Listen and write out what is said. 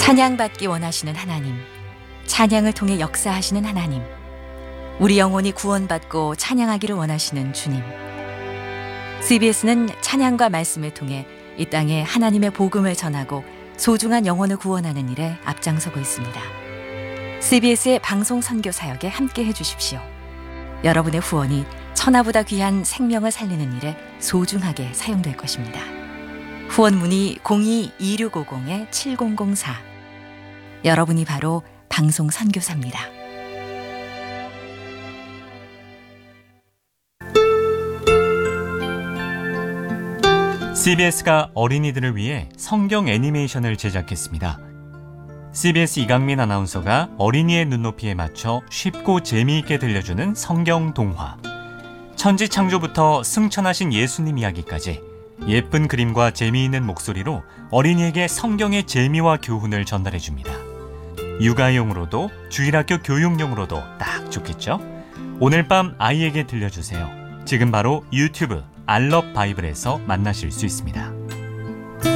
찬양받기 원하시는 하나님, 찬양을 통해 역사하시는 하나님, 우리 영혼이 구원받고 찬양하기를 원하시는 주님. CBS는 찬양과 말씀을 통해 이 땅에 하나님의 복음을 전하고 소중한 영혼을 구원하는 일에 앞장서고 있습니다. CBS의 방송 선교 사역에 함께 해주십시오. 여러분의 후원이 천하보다 귀한 생명을 살리는 일에 소중하게 사용될 것입니다. 후원 문의 02-2650-7004. 여러분이 바로 방송 선교사입니다. CBS가 어린이들을 위해 성경 애니메이션을 제작했습니다. CBS 이강민 아나운서가 어린이의 눈높이에 맞춰 쉽고 재미있게 들려주는 성경 동화. 천지 창조부터 승천하신 예수님 이야기까지 예쁜 그림과 재미있는 목소리로 어린이에게 성경의 재미와 교훈을 전달해줍니다. 육아용으로도 주일학교 교육용으로도 딱 좋겠죠? 오늘 밤 아이에게 들려주세요. 지금 바로 유튜브 알럽 바이블에서 만나실 수 있습니다.